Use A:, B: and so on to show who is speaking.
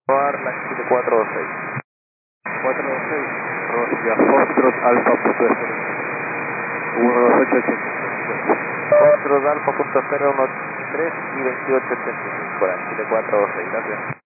A: La 7426. 426. Rossia, Foxtrot Alfa punto 12885. Foxtrot Alfa punto 013 y 2885. Chile 426, gracias.